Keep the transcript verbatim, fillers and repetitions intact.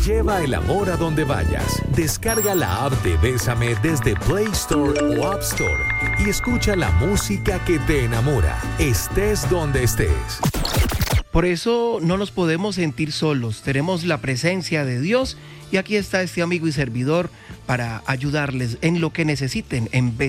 Lleva el amor a donde vayas. Descarga la app de Bésame desde Play Store o App Store y escucha la música que te enamora, estés donde estés. Por eso no nos podemos sentir solos, tenemos la presencia de Dios y aquí está este amigo y servidor para ayudarles en lo que necesiten en